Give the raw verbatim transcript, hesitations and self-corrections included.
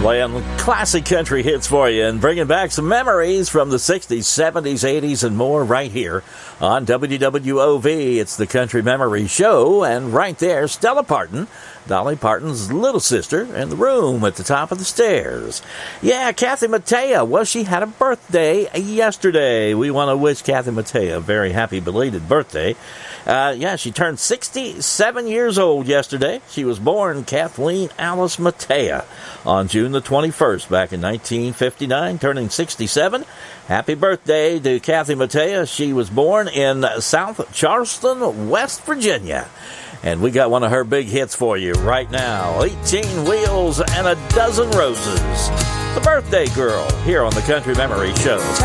Playing classic country hits for you and bringing back some memories from the sixties, seventies, eighties, and more right here on W W O V. It's the Country Memory Show, and right there, Stella Parton, Dolly Parton's little sister, in the room at the top of the stairs. Yeah, Kathy Mattea. Well, she had a birthday yesterday. We want to wish Kathy Mattea a very happy belated birthday. Uh, yeah, she turned sixty-seven years old yesterday. She was born Kathleen Alice Mattea on June the twenty-first back in nineteen fifty-nine, turning sixty-seven. Happy birthday to Kathy Mattea. She was born in South Charleston, West Virginia. And we got one of her big hits for you right now. eighteen Wheels and a Dozen Roses. The Birthday Girl here on the Country Memory Show.